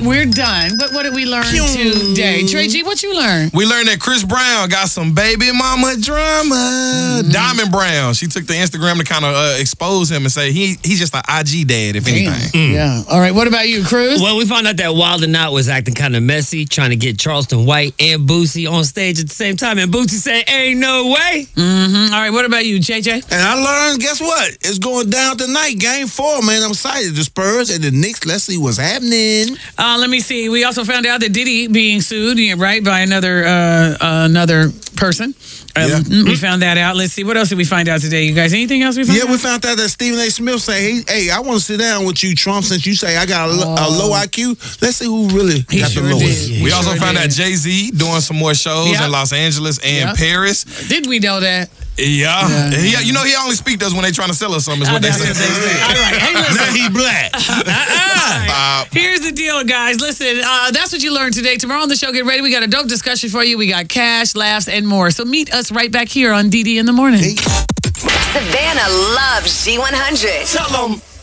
we're done. But what did we learn today? Trey G, what you learned? We learned that Chris Brown got some baby mama drama. Diamond Brown, she took to Instagram to kind of expose him and say he's just an IG dad, if anything. Yeah. All right, what about you, Cruz? Well, we found out that Wild 'N Out was acting kind of messy, trying to get Charleston White and Boosie on stage at the same time. And Boosie said, ain't no way. All right, what about you, JJ? And I learned, guess what? It's going down tonight, Game 4, man. I'm excited. The Spurs and the Knicks. Let's see what's happening. Let me see. We also found out that Diddy being sued, right, by another person. We found that out. Let's see. What else did we find out today, you guys? Anything else we found out? Yeah, we found out that Stephen A. Smith say, hey, I want to sit down with you, Trump, since you say I got a low IQ. Let's see who really got the lowest. We also found out Jay-Z doing some more shows in Los Angeles and Paris. Didn't we know that? Yeah. You know, he only speak to us when they trying to sell us something, is what they say. All right. Hey, listen. Now he black. Here's the deal, guys. Listen, that's what you learned today. Tomorrow on the show, get ready. We got a dope discussion for you. We got cash, laughs, and more. So meet us right back here on DD in the Morning. Savannah loves G100. Tell them.